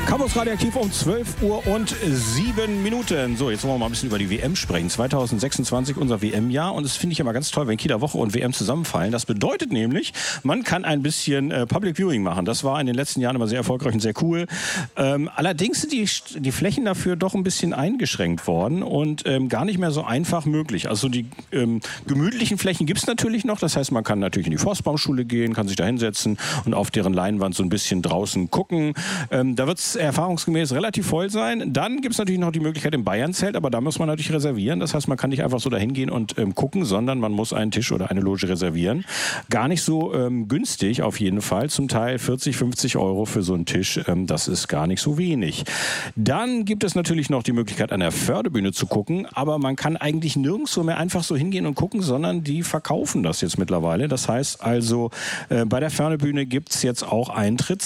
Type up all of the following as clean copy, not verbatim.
Campus Radioaktiv um 12 Uhr und 7 Minuten. So, jetzt wollen wir mal ein bisschen über die WM sprechen. 2026 unser WM-Jahr und das finde ich immer ganz toll, wenn Kieler Woche und WM zusammenfallen. Das bedeutet nämlich, man kann ein bisschen Public Viewing machen. Das war in den letzten Jahren immer sehr erfolgreich und sehr cool. Allerdings sind die Flächen dafür doch ein bisschen eingeschränkt worden und gar nicht mehr so einfach möglich. Also die gemütlichen Flächen gibt es natürlich noch. Das heißt, man kann natürlich in die Forstbaumschule gehen, kann sich da hinsetzen und auf deren Leinwand so ein bisschen draußen gucken. Da wird es erfahrungsgemäß relativ voll sein. Dann gibt es natürlich noch die Möglichkeit im Bayernzelt, aber da muss man natürlich reservieren. Das heißt, man kann nicht einfach so dahin gehen und gucken, sondern man muss einen Tisch oder eine Loge reservieren. Gar nicht so günstig auf jeden Fall. Zum Teil 40, 50 Euro für so einen Tisch. Das ist gar nicht so wenig. Dann gibt es natürlich noch die Möglichkeit, an der Förderbühne zu gucken, aber man kann eigentlich nirgendwo mehr einfach so hingehen und gucken, sondern die verkaufen das jetzt mittlerweile. Das heißt also, bei der Förderbühne gibt es jetzt auch Eintritt,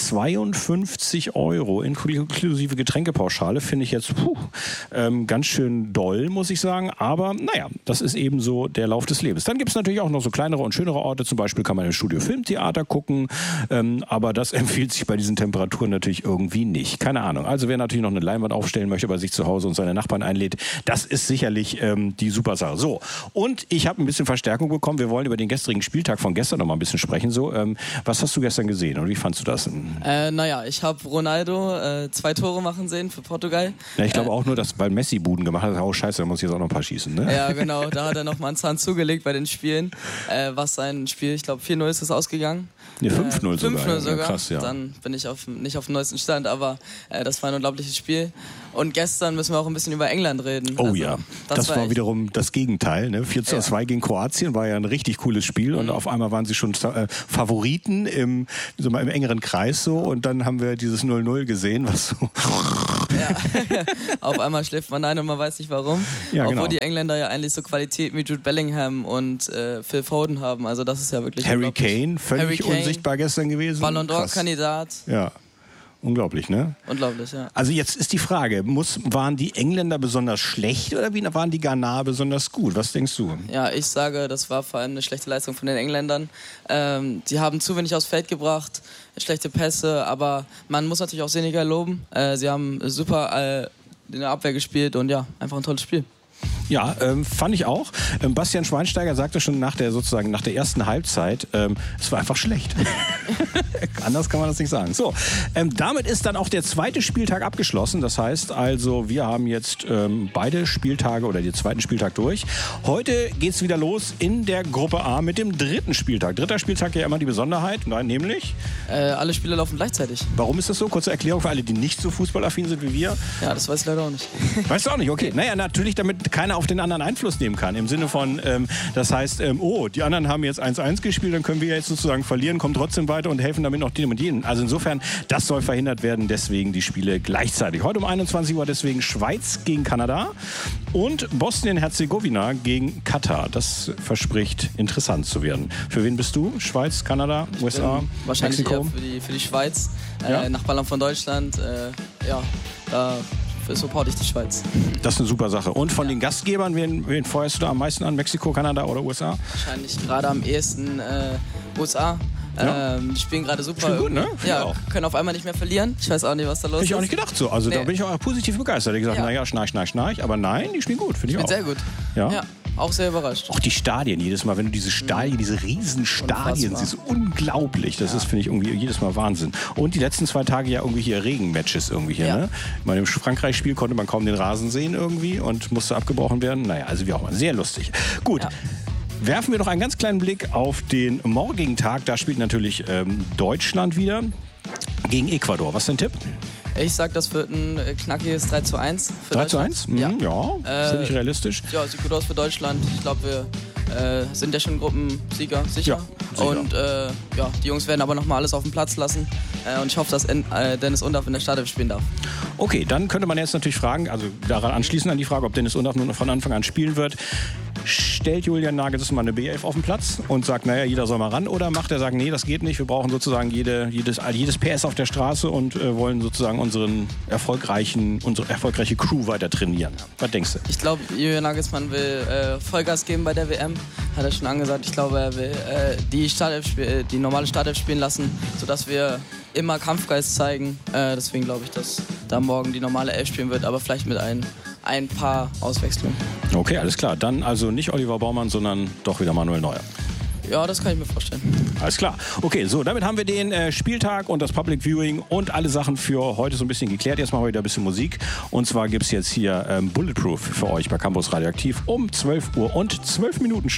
52 Euro inklusive Getränkepauschale, finde ich jetzt ganz schön doll, muss ich sagen. Aber naja, das ist eben so der Lauf des Lebens. Dann gibt es natürlich auch noch so kleinere und schönere Orte. Zum Beispiel kann man im Studio Filmtheater gucken. Aber das empfiehlt sich bei diesen Temperaturen natürlich irgendwie nicht. Keine Ahnung. Also wer natürlich noch eine Leinwand aufstellen möchte bei sich zu Hause und seine Nachbarn einlädt, das ist sicherlich die super Sache. So, und ich habe ein bisschen Verstärkung bekommen. Wir wollen über den gestrigen Spieltag von gestern noch mal ein bisschen sprechen. So, was hast du gestern gesehen oder wie fandst du das? Naja, ich habe Ronaldo 2 Tore machen sehen für Portugal. Ja, ich glaube auch nur, dass weil Messi Buden gemacht hat, oh scheiße, da muss ich jetzt auch noch ein paar schießen. Ne? Ja, genau, da hat er noch mal einen Zahn zugelegt bei den Spielen. Was sein Spiel, ich glaube 4-0 ist es ausgegangen. Ne, 5-0 sogar. 5-0 sogar. Ja, krass, ja. Dann bin ich nicht auf dem neuesten Stand, aber das war ein unglaubliches Spiel. Und gestern müssen wir auch ein bisschen über England reden. Oh also, ja, das war wiederum das Gegenteil. Ne? 4-2 gegen Kroatien war ja ein richtig cooles Spiel und auf einmal waren sie schon Favoriten im engeren Kreis so und dann haben wir dieses 0-0 gesehen, was so... Ja. Auf einmal schläft man ein und man weiß nicht warum. Ja, obwohl genau. Die Engländer ja eigentlich so Qualität wie Jude Bellingham und Phil Foden haben. Also das ist ja wirklich Harry Kane, völlig unsichtbar gestern gewesen. Ballon d'Or-Kandidat. Ja. Unglaublich, ne? Unglaublich, ja. Also jetzt ist die Frage, waren die Engländer besonders schlecht oder waren die Ghanaer besonders gut? Was denkst du? Ja, ich sage, das war vor allem eine schlechte Leistung von den Engländern. Die haben zu wenig aufs Feld gebracht, schlechte Pässe, aber man muss natürlich auch Senegal loben. Sie haben super in der Abwehr gespielt und ja, einfach ein tolles Spiel. Ja, fand ich auch. Bastian Schweinsteiger sagte schon nach der ersten Halbzeit, es war einfach schlecht. Anders kann man das nicht sagen. So, damit ist dann auch der zweite Spieltag abgeschlossen. Das heißt also, wir haben jetzt beide Spieltage oder den zweiten Spieltag durch. Heute geht's wieder los in der Gruppe A mit dem dritten Spieltag. Dritter Spieltag ja immer die Besonderheit, nämlich? Alle Spiele laufen gleichzeitig. Warum ist das so? Kurze Erklärung für alle, die nicht so fußballaffin sind wie wir. Ja, das weiß ich leider auch nicht. Weißt du auch nicht? Okay. Naja, natürlich, damit keiner auf den anderen Einfluss nehmen kann. Im Sinne von, das heißt, die anderen haben jetzt 1-1 gespielt, dann können wir jetzt sozusagen verlieren, kommen trotzdem weiter und helfen damit noch denen und jenen. Also insofern, das soll verhindert werden, deswegen die Spiele gleichzeitig. Heute um 21 Uhr deswegen Schweiz gegen Kanada und Bosnien-Herzegowina gegen Katar. Das verspricht interessant zu werden. Für wen bist du? Schweiz, Kanada, USA, wahrscheinlich Mexiko? Eher für die Schweiz. Ja? Nachbarland von Deutschland. Da supporte ich die Schweiz. Das ist eine super Sache. Und von den Gastgebern, wen feuerst du da am meisten an? Mexiko, Kanada oder USA? Wahrscheinlich gerade am ehesten USA. Ja. Die spielen gerade super. Spielen gut, ne? Ja, können auf einmal nicht mehr verlieren. Ich weiß auch nicht, was da los ist. Hätte ich auch nicht gedacht so. Also da bin ich auch positiv begeistert. Ich habe gesagt, schnarch. Aber nein, die spielen gut, finde ich auch. Sehr gut. Ja. Auch sehr überrascht. Auch die Stadien jedes Mal, wenn du diese Stadien, diese riesen Stadien siehst, unglaublich. Das ist, finde ich, irgendwie jedes Mal Wahnsinn. Und die letzten 2 Tage ja irgendwie hier Regenmatches irgendwie hier, ne? Mal im Frankreich-Spiel konnte man kaum den Rasen sehen irgendwie und musste abgebrochen werden. Naja, also wie auch immer, sehr lustig. Gut. Ja. Werfen wir noch einen ganz kleinen Blick auf den morgigen Tag. Da spielt natürlich Deutschland wieder gegen Ecuador. Was ist dein Tipp? Ich sag, das wird ein knackiges 3-1. 3-1? Ja, finde ich realistisch. Ja, sieht gut aus für Deutschland. Ich glaube, wir sind ja schon Gruppensieger, sicher. Ja, sicher. Und die Jungs werden aber nochmal alles auf den Platz lassen. Und ich hoffe, dass Dennis Undaff in der Startelf spielen darf. Okay, dann könnte man jetzt natürlich fragen, also daran anschließend an die Frage, ob Dennis Undaff nun von Anfang an spielen wird. stellt Julian Nagelsmann eine B11 auf den Platz und sagt, naja, jeder soll mal ran, oder macht er sagen, nee, das geht nicht, wir brauchen sozusagen jedes PS auf der Straße und wollen sozusagen unsere erfolgreiche Crew weiter trainieren? Was denkst du? Ich glaube, Julian Nagelsmann will Vollgas geben bei der WM, hat er schon angesagt. Ich glaube, er will die normale Startelf spielen lassen, sodass wir immer Kampfgeist zeigen. Deswegen glaube ich, dass da morgen die normale Elf spielen wird, aber vielleicht mit ein paar Auswechslungen. Okay, alles klar. Dann also nicht Oliver Baumann, sondern doch wieder Manuel Neuer. Ja, das kann ich mir vorstellen. Alles klar. Okay, so, damit haben wir den Spieltag und das Public Viewing und alle Sachen für heute so ein bisschen geklärt. Jetzt machen wir wieder ein bisschen Musik. Und zwar gibt es jetzt hier Bulletproof für euch bei Campus Radioaktiv um 12 Uhr und 12 Minuten.